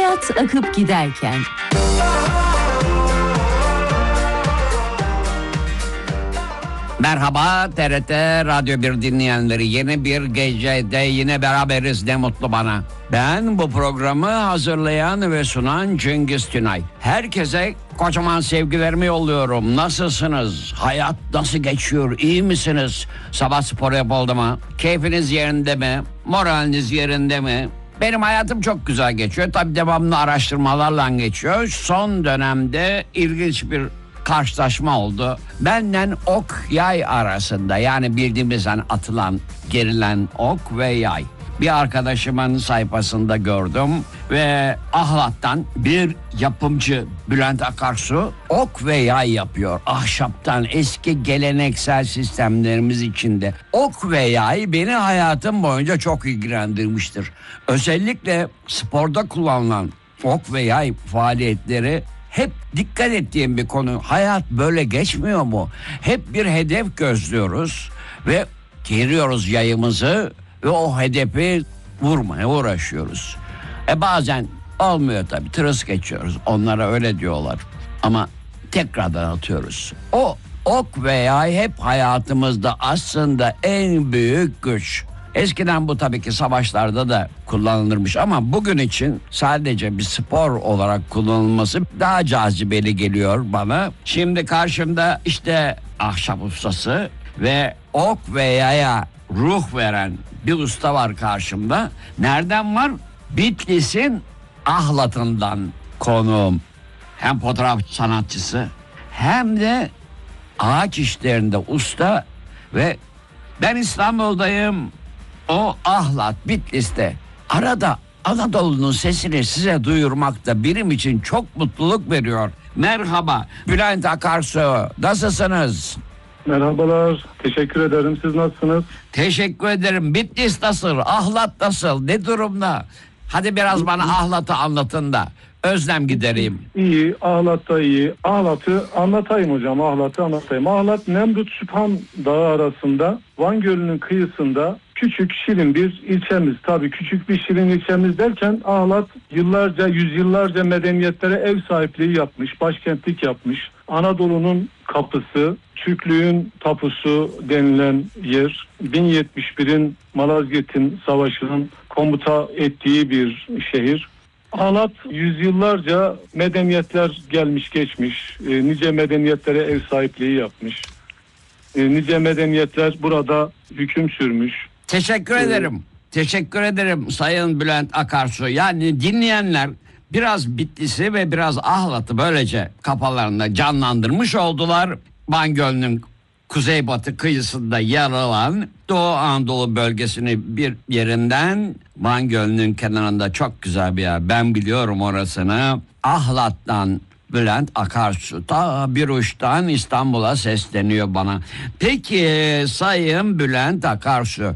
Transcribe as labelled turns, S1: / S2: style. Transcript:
S1: Hayat akıp giderken.
S2: Merhaba TRT Radyo 1 dinleyenleri, yeni bir gecede yine beraberiz, ne mutlu bana. Ben bu programı hazırlayan ve sunan Cengiz Tünay. Herkese kocaman sevgilerimi yolluyorum. Nasılsınız? Hayat nasıl geçiyor? İyi misiniz? Sabah spor yapıldı mı? Keyfiniz yerinde mi? Moraliniz yerinde mi? Benim hayatım çok güzel geçiyor. Tabii devamlı araştırmalarla geçiyor. Son dönemde ilginç bir karşılaşma oldu. Benden ok yay arasında, yani bildiğimizden atılan, gerilen ok ve yay. Bir arkadaşımın sayfasında gördüm ve Ahlat'tan bir yapımcı Bülent Akarsu ok ve yay yapıyor. Ahşaptan, eski geleneksel sistemlerimiz içinde. Ok ve yay beni hayatım boyunca çok ilgilendirmiştir. Özellikle sporda kullanılan ok ve yay faaliyetleri hep dikkat ettiğim bir konu. Hayat böyle geçmiyor mu? Hep bir hedef gözlüyoruz ve geriyoruz yayımızı ve o hedefi vurmaya uğraşıyoruz. Bazen olmuyor tabii, tırıs geçiyoruz. Onlara öyle diyorlar. Ama tekrardan atıyoruz. O ok ve yay hep hayatımızda aslında en büyük güç. Eskiden bu tabii ki savaşlarda da kullanılırmış ama bugün için sadece bir spor olarak kullanılması daha cazibeli geliyor bana. Şimdi karşımda işte ahşap ustası ve ok ve yaya ruh veren bir usta var karşımda. Nereden var? Bitlis'in Ahlat'ından konuğum. Hem fotoğraf sanatçısı hem de ağaç işlerinde usta ve ben İstanbul'dayım. O Ahlat, Bitlis'te. Arada Anadolu'nun sesini size duyurmak da benim için çok mutluluk veriyor. Merhaba Bülent Akarsu, nasılsınız?
S3: Merhabalar, teşekkür ederim. Siz nasılsınız?
S2: Teşekkür ederim. Bitlis nasıl? Ahlat nasıl? Ne durumda? Hadi biraz bana Ahlat'ı anlatın da özlem gidereyim.
S3: İyi, Ahlat'ta iyi. Ahlat'ı anlatayım hocam, Ahlat'ı anlatayım. Ahlat, Nemrut Süphan Dağı arasında, Van Gölü'nün kıyısında küçük, şirin bir ilçemiz. Tabii küçük bir şirin ilçemiz derken Ahlat yüzyıllarca medeniyetlere ev sahipliği yapmış, başkentlik yapmış. Anadolu'nun kapısı, Türklüğün tapusu denilen yer, 1071'in Malazgirt'in savaşının komuta ettiği bir şehir. Ahlat yüzyıllarca medeniyetler gelmiş geçmiş, nice medeniyetlere ev sahipliği yapmış. Nice medeniyetler burada hüküm sürmüş.
S2: Teşekkür ederim. Teşekkür ederim Sayın Bülent Akarsu. Yani dinleyenler biraz Bitlis'i ve biraz Ahlat'ı böylece kafalarında canlandırmış oldular. Van Gölü'nün kuzeybatı kıyısında yer alan Doğu Anadolu bölgesinin bir yerinden, Van Gölü'nün kenarında çok güzel bir yer. Ben biliyorum orasını. Ahlat'tan Bülent Akarsu ta bir uçtan İstanbul'a sesleniyor bana. Peki Sayın Bülent Akarsu,